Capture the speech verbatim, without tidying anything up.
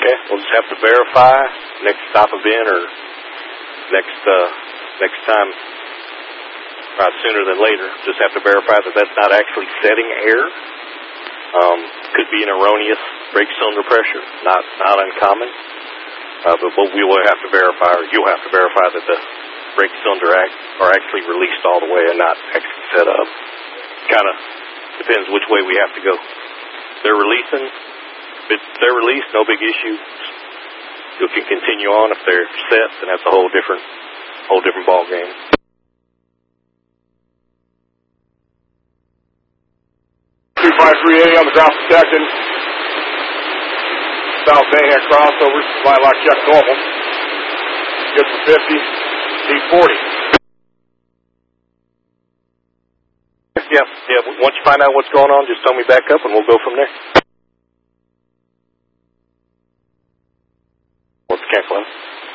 Okay, we'll just have to verify next stop event or next uh, next time, probably sooner than later. Just have to verify that that's not actually setting air. Um, could be an erroneous brake cylinder pressure, not not uncommon. Uh, but what we will have to verify, or you'll have to verify that the brake cylinder act, are actually released all the way and not actually set up. Kind of depends which way we have to go. They're releasing. If they're released, no big issue. You can continue on. If they're set, then that's a whole different, whole different ball game. two five three A on the ground protecting. South Bayhead crossover, fly lock check normal. Good for fifty, D forty. Yeah, yeah. Once you find out what's going on, just tell me back up and we'll go from there. What's the cancel out?